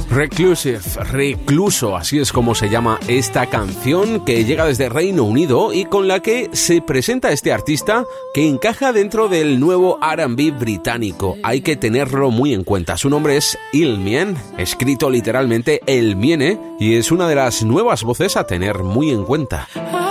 Reclusive, recluso, así es como se llama esta canción que llega desde Reino Unido y con la que se presenta este artista que encaja dentro del nuevo R&B británico. Hay que tenerlo muy en cuenta. Su nombre es Ilmien, escrito literalmente El Miene, y es una de las nuevas voces a tener muy en cuenta.